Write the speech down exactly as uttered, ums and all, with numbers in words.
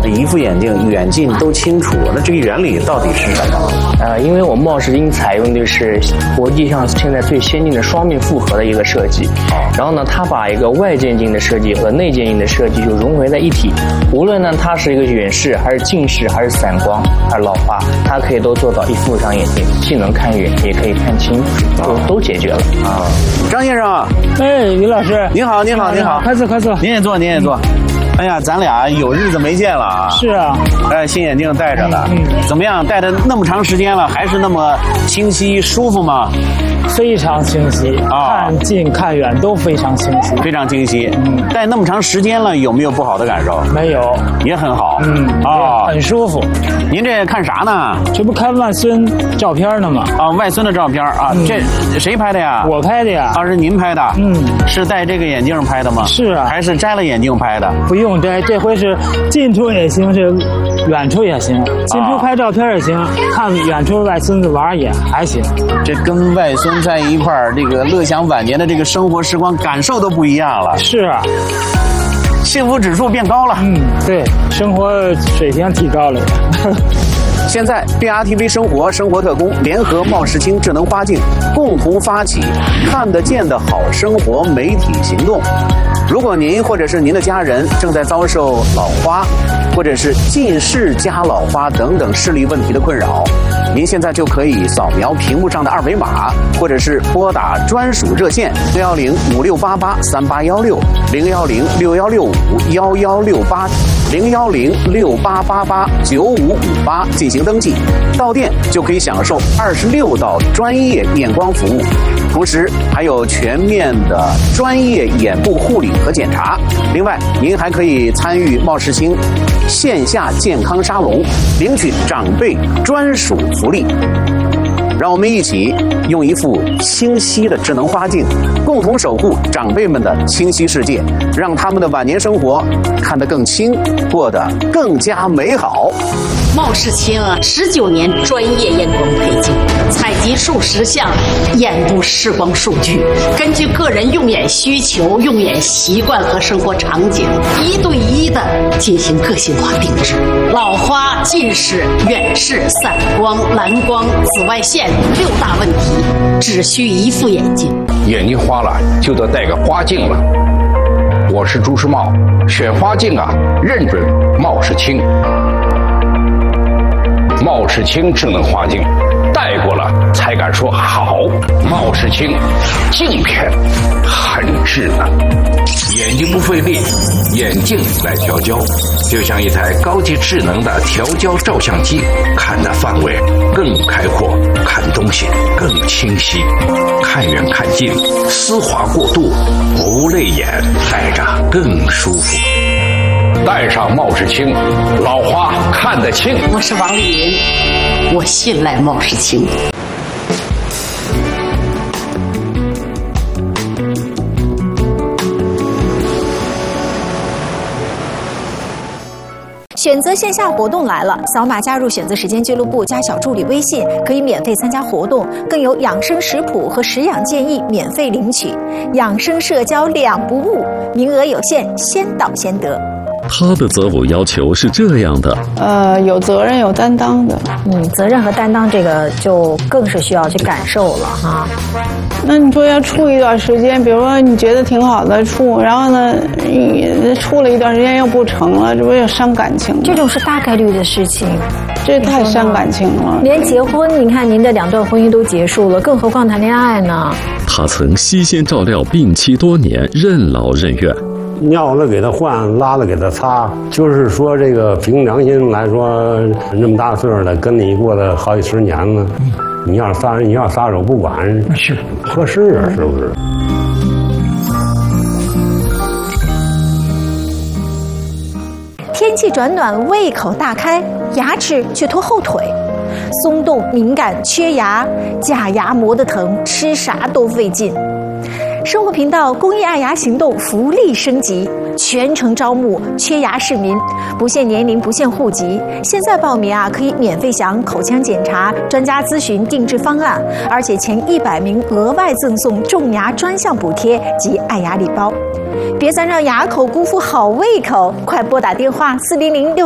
一副眼镜远近都清楚，那这个原理到底是什么？ 呃，因为我们茂视镜采用的是国际上现在最先进的双面复合的一个设计，然后呢，它把一个外渐镜的设计和内渐镜的设计就融合在一起，无论呢它是一个远视还是近视还是散光还是老花，它可以都做到一副上眼镜，既能看远也可以看清，都都解决了啊。 张先生， 哎，于老师， 您好，您好，您好， 快坐快坐， 您也坐，您也坐。哎呀，咱俩有日子没见了啊！ 是啊， 哎，新眼镜戴着呢，嗯，怎么样？戴的那么长时间了，还是那么清晰舒服吗？ 非常清晰，啊，看近看远都非常清晰， 非常清晰。嗯，戴那么长时间了，有没有不好的感受？ 没有， 也很好。 嗯，啊，很舒服。 您这看啥呢？ 这不看外孙照片呢吗？ 啊，外孙的照片啊，嗯，这谁拍的呀？ 我拍的呀。 啊，是您拍的？ 嗯， 是戴这个眼镜拍的吗？ 是啊。 还是摘了眼镜拍的？ 不用摘，这回是近处也行，是远处也行。近处拍照片也行，啊，看远处外孙子玩也还行。 这跟外孙在一块儿，这个乐享晚年的这个生活时光，感受都不一样了。 是啊。 幸福指数变高了， 嗯，对，生活水平提高了。 现在 B R T V 生活生活特工联合茂视镜智能花镜共同发起看得见的好生活媒体行动。如果您或者是您的家人正在遭受老花，或者是近视加老花等等视力问题的困扰，您现在就可以扫描屏幕上的二维码，或者是拨打专属热线零幺零五六八八三八幺六零幺零六幺六五幺幺六八零幺零六八八八九五五八进行登记，到店就可以享受二十六道专业验光服务，同时还有全面的专业眼部护理和检查。另外，您还可以参与茂视镜线下健康沙龙，领取长辈专属福利。让我们一起用一副清晰的智能花镜，共同守护长辈们的清晰世界，让他们的晚年生活看得更清，过得更加美好。 茂视镜十九年专业验光配镜，采集数十项眼部视光数据，根据个人用眼需求、用眼习惯和生活场景，一对一的进行个性化定制。老花、近视、远视、散光、蓝光、紫外线六大问题，只需一副眼镜。 眼睛花了就得戴个花镜了。我是朱时茂，选花镜啊，认准茂视镜。茂视镜智能花镜，戴过了才敢说好。茂视镜镜片很智能，眼睛不费力，眼镜来调焦，就像一台高级智能的调焦照相机，看的范围更开阔，看东西更清晰，看远看近，丝滑过渡，不累眼，戴着更舒服。戴上茂视镜，老花看得清。 我是王丽云，我信赖茂视镜。 选择线下活动来了，扫码加入选择时间俱乐部，加小助理微信，可以免费参加活动，更有养生食谱和食养建议免费领取，养生社交两不误，名额有限，先到先得。 他的择偶要求是这样的， 呃，有责任有担当的。 嗯，责任和担当这个就更是需要去感受了哈。 那你说要处一段时间，比如说你觉得挺好的处，然后呢，你处了一段时间又不成了，这不是伤感情吗？ 这种是大概率的事情， 这太伤感情了。 连结婚，你看您的两段婚姻都结束了，更何况谈恋爱呢？ 他曾悉心照料病妻多年，任劳任怨。 尿了给他换，拉了给他擦，就是说这个凭良心来说，那么大岁数了，跟你过了好几十年了，嗯、你要撒你要撒手不管，是合适啊，是不是？ 天气转暖，胃口大开，牙齿却拖后腿，松动、敏感、缺牙，假牙磨得疼，吃啥都费劲。生活频道公益爱牙行动福利升级，全程招募缺牙市民，不限年龄，不限户籍。现在报名啊，可以免费享口腔检查、专家咨询、定制方案，而且前一百名额外赠送种牙专项补贴及爱牙礼包。别再让牙口辜负好胃口，快拨打电话四零零六